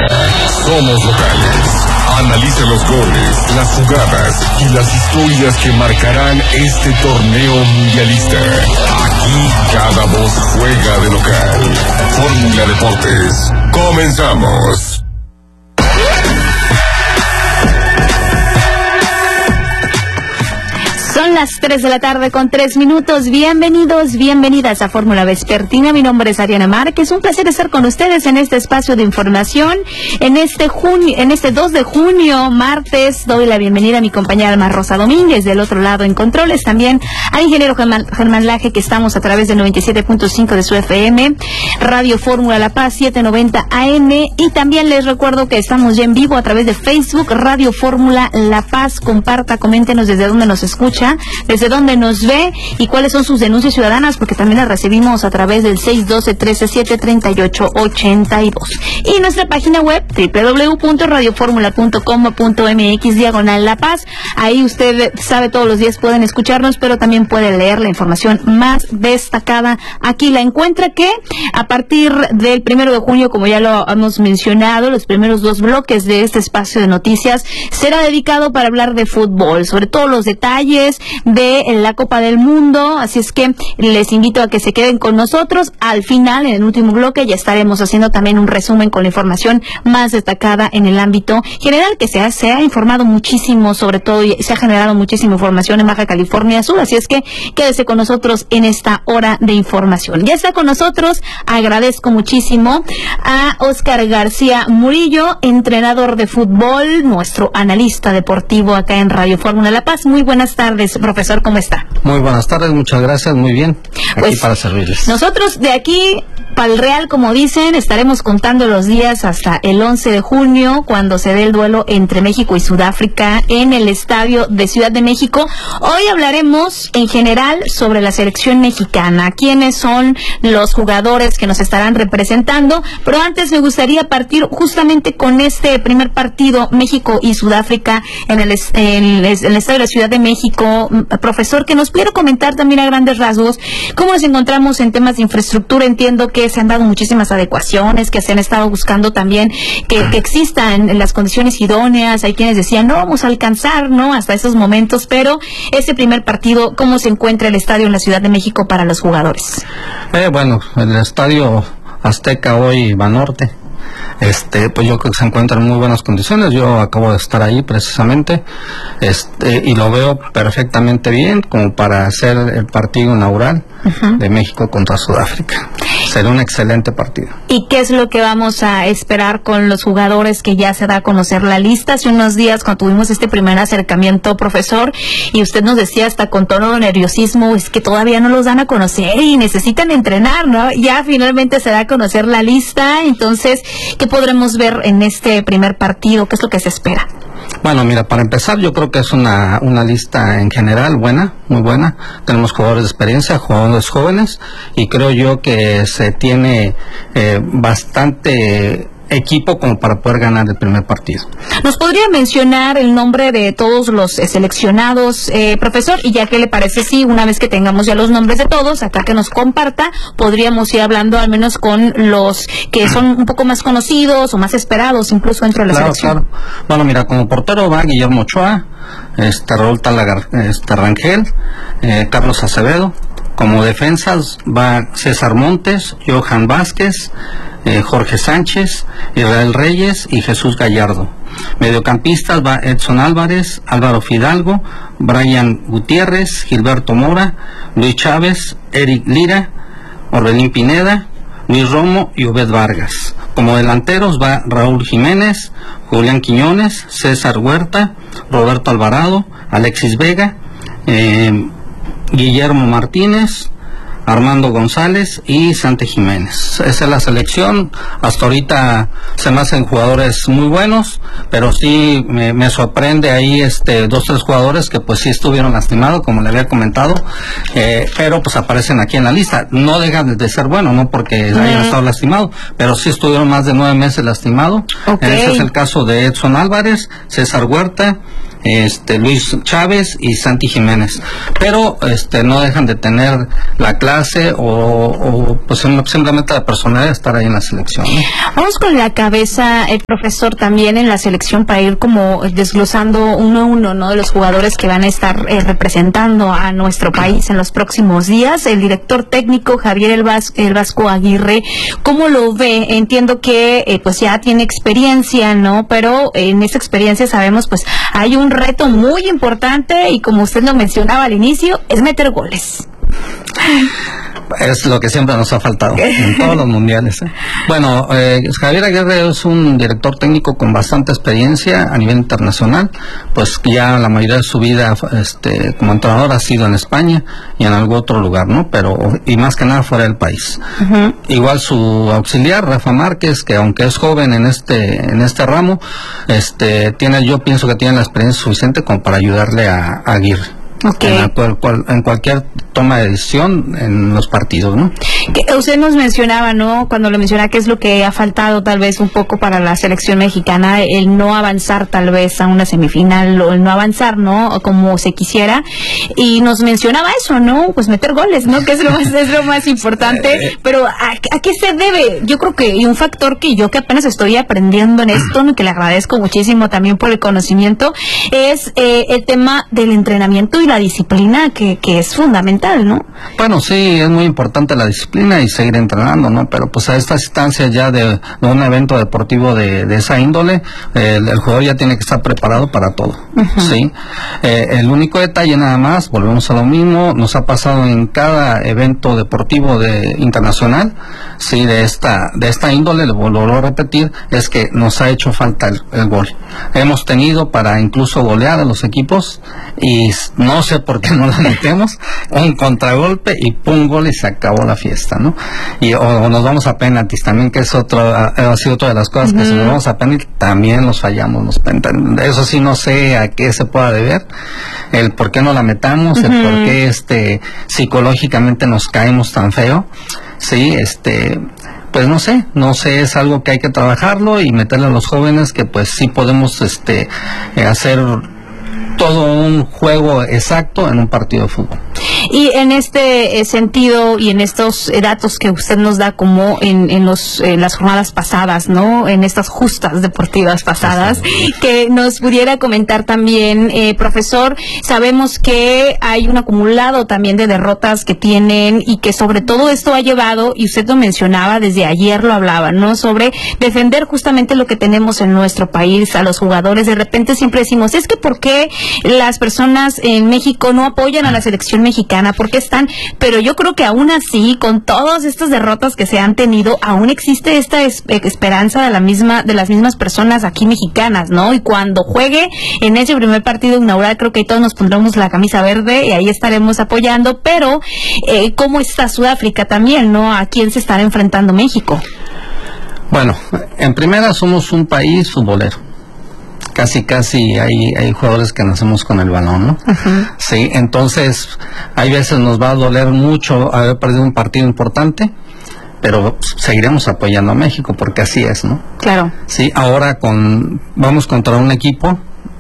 Somos locales. Analiza los goles, las jugadas y las historias que marcarán este torneo mundialista. Aquí cada voz juega de local. Fórmula Deportes. Comenzamos. Son las 3 de la tarde con 3 minutos. Bienvenidos, bienvenidas a Fórmula Vespertina. Mi nombre es Ariana Márquez. Un placer estar con ustedes en este espacio de información. En este 2 de junio, martes, doy la bienvenida a mi compañera Alma Rosa Domínguez. Del otro lado en controles también al ingeniero Germán Laje, que estamos a través del 97.5 de su FM, Radio Fórmula La Paz 790 AM. Y también les recuerdo que estamos ya en vivo a través de Facebook, Radio Fórmula La Paz. Comparta, coméntenos desde dónde nos escucha, desde dónde nos ve y cuáles son sus denuncias ciudadanas, porque también las recibimos a través del 612-137-3882. Y nuestra página web www.radioformula.com.mx/La Paz. Ahí usted sabe, todos los días pueden escucharnos, pero también puede leer la información más destacada. Aquí la encuentra, que a partir del 1 de junio, como ya lo hemos mencionado, los primeros 2 bloques de este espacio de noticias será dedicado para hablar de fútbol, sobre todo los detalles de la Copa del Mundo. Así es que les invito a que se queden con nosotros. Al final, en el último bloque, ya estaremos haciendo también un resumen con la información más destacada en el ámbito general, que se ha informado muchísimo, sobre todo, y se ha generado muchísima información en Baja California Sur. Así es que quédese con nosotros en esta hora de información. Ya está con nosotros, agradezco muchísimo a Óscar García Murillo, entrenador de fútbol, nuestro analista deportivo acá en Radio Fórmula La Paz. Muy buenas tardes, profesor, ¿cómo está? Muy buenas tardes, muchas gracias, muy bien, aquí pues, para servirles. Nosotros de aquí para el Real, como dicen, estaremos contando los días hasta el 11 de junio, cuando se dé el duelo entre México y Sudáfrica en el Estadio de Ciudad de México. Hoy hablaremos en general sobre la selección mexicana, quiénes son los jugadores que nos estarán representando, pero antes me gustaría partir justamente con este primer partido, México y Sudáfrica, en el Estadio de la Ciudad de México. Profesor, que nos pudiera comentar también a grandes rasgos cómo nos encontramos en temas de infraestructura. Entiendo que se han dado muchísimas adecuaciones, que se han estado buscando también que existan las condiciones idóneas. Hay quienes decían, no vamos a alcanzar, ¿no?, hasta esos momentos, pero ese primer partido, ¿cómo se encuentra el estadio en la Ciudad de México para los jugadores? Bueno, el Estadio Azteca hoy Banorte, pues yo creo que se encuentra en muy buenas condiciones. Yo acabo de estar ahí precisamente, y lo veo perfectamente bien como para hacer el partido inaugural de México contra Sudáfrica. Será un excelente partido. ¿Y qué es lo que vamos a esperar con los jugadores que ya se da a conocer la lista? Hace unos días, cuando tuvimos este primer acercamiento, profesor, y usted nos decía hasta con tono de nerviosismo, es que todavía no los dan a conocer y necesitan entrenar, ¿no? Ya finalmente se da a conocer la lista. Entonces, ¿qué podremos ver en este primer partido? ¿Qué es lo que se espera? Bueno, mira, para empezar, yo creo que es una lista en general buena, muy buena. Tenemos jugadores de experiencia, jugadores jóvenes, y creo yo que se tiene bastante equipo como para poder ganar el primer partido. ¿Nos podría mencionar el nombre de todos los seleccionados, profesor? Y ya que le parece, si una vez que tengamos ya los nombres de todos, acá que nos comparta, podríamos ir hablando al menos con los que son un poco más conocidos o más esperados incluso dentro de la selección. Claro. Bueno, mira, como portero va Guillermo Ochoa, Raúl Rangel, Carlos Acevedo. Como defensas va César Montes, Johan Vázquez, Jorge Sánchez, Israel Reyes y Jesús Gallardo. Mediocampistas va Edson Álvarez, Álvaro Fidalgo, Brian Gutiérrez, Gilberto Mora, Luis Chávez, Eric Lira, Orbelín Pineda, Luis Romo y Obed Vargas. Como delanteros va Raúl Jiménez, Julián Quiñones, César Huerta, Roberto Alvarado, Alexis Vega, Guillermo Martínez, Armando González y Santi Jiménez. Esa es la selección. Hasta ahorita se me hacen jugadores muy buenos, pero sí me sorprende ahí 2-3 jugadores que pues sí estuvieron lastimados, como le había comentado, pero pues aparecen aquí en la lista. No dejan de ser buenos, no porque hayan estado lastimados, pero sí estuvieron más de 9 meses lastimados. Okay. Ese es el caso de Edson Álvarez, César Huerta, Luis Chávez y Santi Jiménez, pero no dejan de tener la clase o pues simplemente la personalidad de estar ahí en la selección, ¿no? Vamos con la cabeza, profesor, también en la selección para ir como desglosando uno a uno, ¿no?, de los jugadores que van a estar representando a nuestro país en los próximos días. El director técnico Javier el Vasco Aguirre, ¿cómo lo ve? Entiendo que pues ya tiene experiencia, ¿no? Pero en esa experiencia sabemos pues hay un reto muy importante y como usted lo mencionaba al inicio, es meter goles. Es lo que siempre nos ha faltado en todos los mundiales, ¿eh? Bueno, Javier Aguirre es un director técnico con bastante experiencia a nivel internacional, pues ya la mayoría de su vida como entrenador ha sido en España y en algún otro lugar, ¿no? Y más que nada fuera del país. Uh-huh. Igual su auxiliar, Rafa Márquez, que aunque es joven en este ramo, yo pienso que tiene la experiencia suficiente como para ayudarle a Aguirre. Okay. En cualquier toma de decisión en los partidos, ¿no? Usted nos mencionaba, ¿no?, cuando le menciona que es lo que ha faltado tal vez un poco para la selección mexicana, el no avanzar tal vez a una semifinal o el no avanzar, ¿no?, como se quisiera, y nos mencionaba eso, ¿no?, pues meter goles, ¿no?, que es lo más importante, pero ¿a qué se debe? Yo creo que un factor que yo que apenas estoy aprendiendo en esto, que le agradezco muchísimo también por el conocimiento, es el tema del entrenamiento y la disciplina que es fundamental, ¿no? Bueno, sí, es muy importante la disciplina y seguir entrenando, ¿no? Pero pues a estas instancias ya de un evento deportivo de esa índole, el jugador ya tiene que estar preparado para todo, uh-huh. ¿Sí? El único detalle nada más, volvemos a lo mismo, nos ha pasado en cada evento deportivo internacional, sí, de esta índole, lo vuelvo a repetir, es que nos ha hecho falta el gol. Hemos tenido para incluso golear a los equipos y no sé por qué no la metemos, un contragolpe y pum, gol y se acabó la fiesta, ¿no? O nos vamos a penaltis también, que es ha sido otra de las cosas, uh-huh. Que si nos vamos a penaltis también los fallamos, eso sí no sé a qué se pueda deber, el por qué no la metamos, uh-huh. El por qué psicológicamente nos caemos tan feo, sí, pues no sé, es algo que hay que trabajarlo y meterle a los jóvenes que pues sí podemos hacer todo un juego exacto en un partido de fútbol. Y en este sentido y en estos datos que usted nos da como en las jornadas pasadas, ¿no?, en estas justas deportivas pasadas, que nos pudiera comentar también, profesor, sabemos que hay un acumulado también de derrotas que tienen y que sobre todo esto ha llevado, y usted lo mencionaba, desde ayer lo hablaba, ¿no?, sobre defender justamente lo que tenemos en nuestro país, a los jugadores. De repente siempre decimos, es que ¿por qué las personas en México no apoyan a la selección mexicana? ¿Por qué están? Pero yo creo que aún así, con todas estas derrotas que se han tenido, aún existe esta esperanza de las mismas personas aquí mexicanas, ¿no? Y cuando juegue en ese primer partido inaugural, creo que todos nos pondremos la camisa verde y ahí estaremos apoyando. Pero ¿cómo está Sudáfrica también, no? ¿A quién se estará enfrentando México? Bueno, en primera somos un país futbolero. Casi hay jugadores que nacemos con el balón, ¿no? Uh-huh. Sí, entonces hay veces nos va a doler mucho haber perdido un partido importante, pero seguiremos apoyando a México porque así es, ¿no? Claro. Sí, ahora vamos contra un equipo,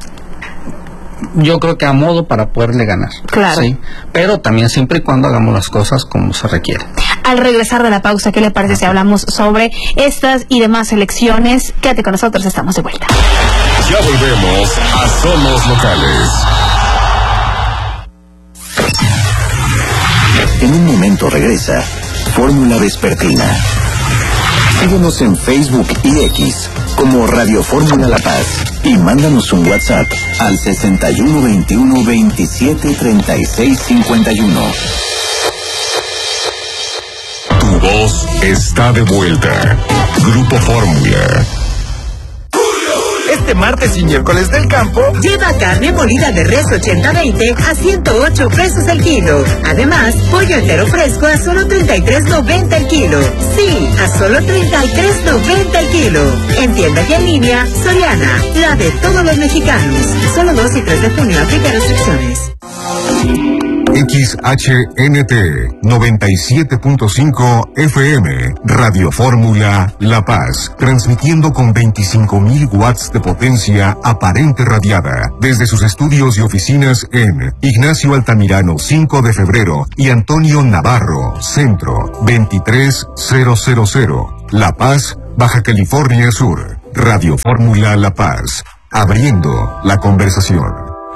yo creo que a modo para poderle ganar. Claro. Sí, pero también siempre y cuando hagamos las cosas como se requiere. Al regresar de la pausa, ¿qué le parece si hablamos sobre estas y demás elecciones? Quédate con nosotros, estamos de vuelta. Ya volvemos a Somos Locales. En un momento regresa Fórmula Vespertina. Síguenos en Facebook y X como Radio Fórmula La Paz y mándanos un WhatsApp al 6121 27 36 51. Tu voz está de vuelta. Grupo Fórmula. Este martes y miércoles del campo, lleva carne molida de res 80-20 a 108 pesos el kilo. Además, pollo entero fresco a solo 33.90 el kilo. Sí, a solo 33.90 el kilo. En tienda y en línea, Soriana, la de todos los mexicanos. Solo 2 y 3 de junio, aplica restricciones. XHNT 97.5 FM, Radio Fórmula La Paz, transmitiendo con 25.000 watts de potencia aparente radiada, desde sus estudios y oficinas en Ignacio Altamirano 5 de febrero y Antonio Navarro, Centro 23000, La Paz, Baja California Sur. Radio Fórmula La Paz, abriendo la conversación.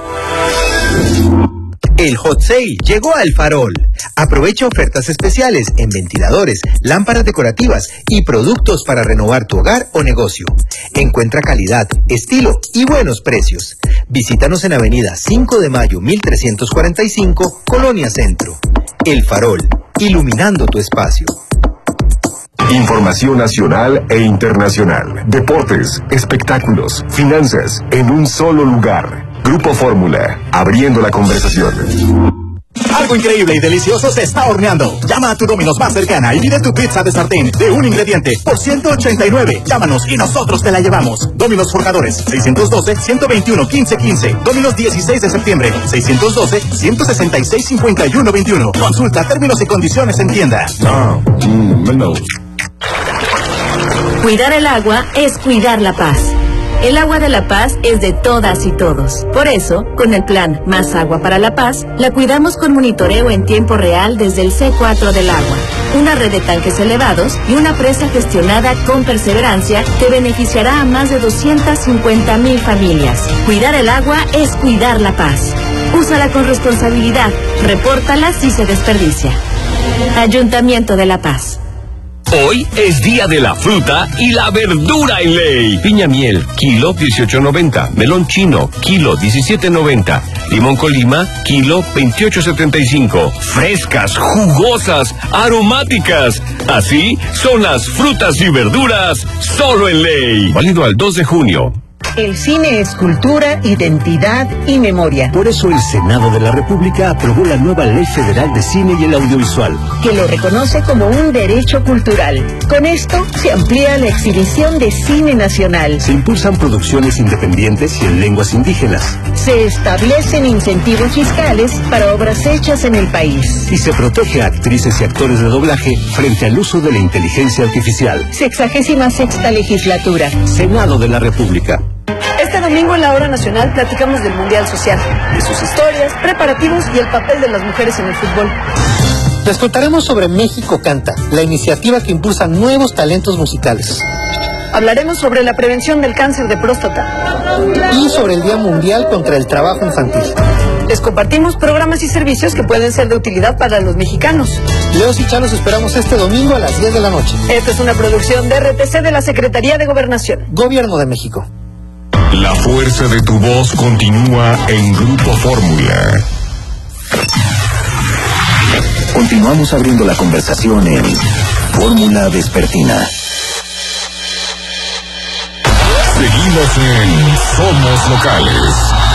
El Hot Sale llegó a El Farol. Aprovecha ofertas especiales en ventiladores, lámparas decorativas y productos para renovar tu hogar o negocio. Encuentra calidad, estilo y buenos precios. Visítanos en Avenida 5 de Mayo 1345, Colonia Centro. El Farol, iluminando tu espacio. Información nacional e internacional. Deportes, espectáculos, finanzas, en un solo lugar. Grupo Fórmula, abriendo la conversación. Algo increíble y delicioso se está horneando. Llama a tu Domino's más cercana y pide tu pizza de sartén de un ingrediente por 189. Llámanos y nosotros te la llevamos. Domino's Forjadores, 612-121-1515. Domino's 16 de septiembre, 612-166-5121. Consulta términos y condiciones en tienda. Cuidar el agua es cuidar la paz. El agua de La Paz es de todas y todos. Por eso, con el plan Más Agua para La Paz, la cuidamos con monitoreo en tiempo real desde el C4 del agua, una red de tanques elevados y una presa gestionada con perseverancia que beneficiará a más de 250,000 familias. Cuidar el agua es cuidar la paz. Úsala con responsabilidad, repórtala si se desperdicia. Ayuntamiento de La Paz. Hoy es día de la fruta y la verdura en ley. Piña miel, kilo 18.90. Melón chino, kilo 17.90. Limón colima, kilo 28.75. Frescas, jugosas, aromáticas. Así son las frutas y verduras solo en ley. Válido al 2 de junio. El cine es cultura, identidad y memoria. Por eso el Senado de la República aprobó la nueva Ley Federal de Cine y el Audiovisual, que lo reconoce como un derecho cultural. Con esto se amplía la exhibición de cine nacional. Se impulsan producciones independientes y en lenguas indígenas. Se establecen incentivos fiscales para obras hechas en el país. Y se protege a actrices y actores de doblaje frente al uso de la inteligencia artificial. 66ª legislatura. Senado de la República. Este domingo en la Hora Nacional platicamos del Mundial Social, de sus historias, preparativos y el papel de las mujeres en el fútbol. Les contaremos sobre México Canta, la iniciativa que impulsa nuevos talentos musicales. Hablaremos sobre la prevención del cáncer de próstata. Y sobre el Día Mundial contra el Trabajo Infantil. Les compartimos programas y servicios que pueden ser de utilidad para los mexicanos. Leos y Chá los esperamos este domingo a las 10 de la noche. Esta es una producción de RTC de la Secretaría de Gobernación. Gobierno de México. La fuerza de tu voz continúa en Grupo Fórmula. Continuamos abriendo la conversación en Fórmula Vespertina. Seguimos en Somos Locales.